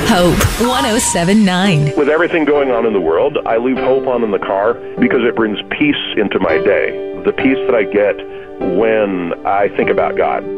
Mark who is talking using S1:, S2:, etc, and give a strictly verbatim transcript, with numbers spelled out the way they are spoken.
S1: Hope one oh seven point nine.
S2: With everything going on in the world, I leave Hope on in the car because it brings peace into my day. The peace that I get when I think about God.